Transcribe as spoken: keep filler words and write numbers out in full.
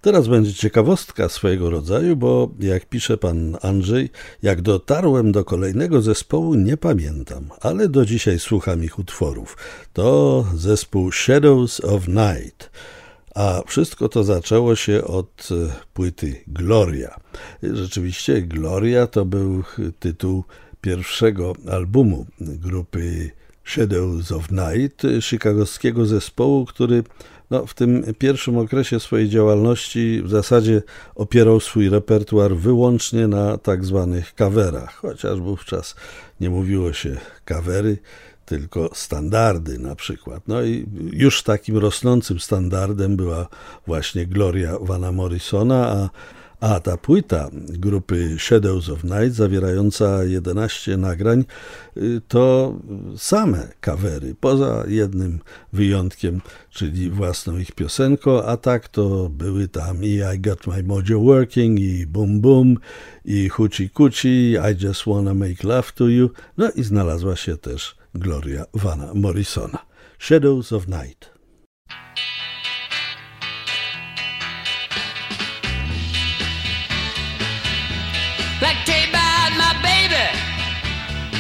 Teraz będzie ciekawostka swojego rodzaju, bo jak pisze pan Andrzej, jak dotarłem do kolejnego zespołu, nie pamiętam, ale do dzisiaj słucham ich utworów. To zespół Shadows of Night. A wszystko to zaczęło się od płyty Gloria. Rzeczywiście Gloria to był tytuł pierwszego albumu grupy Shadows of Night, chicagowskiego zespołu, który no, w tym pierwszym okresie swojej działalności w zasadzie opierał swój repertuar wyłącznie na tak zwanych coverach, chociaż wówczas nie mówiło się covery, tylko standardy na przykład. No i już takim rosnącym standardem była właśnie Gloria Vana Morrisona, a A ta płyta grupy Shadows of Night, zawierająca jedenaście nagrań, to same covery, poza jednym wyjątkiem, czyli własną ich piosenką, a tak to były tam i I Got My Mojo Working, i Boom Boom, i Hoochie Coochie, I Just Wanna Make Love to You, no i znalazła się też Gloria Vana Morrisona. Shadows of Night. Black tape